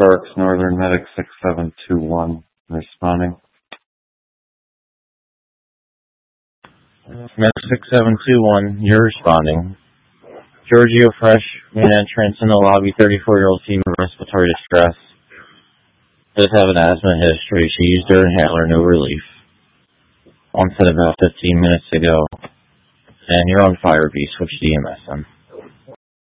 Sparks, Northern Medic 6721, responding. Medic 6721, you're responding. Giorgio Fresh, main entrance in the lobby, 34-year-old female, respiratory distress. Does have an asthma history. She used her inhaler, no relief. Onset about 15 minutes ago. And you're on fire, B. Switch to EMS then.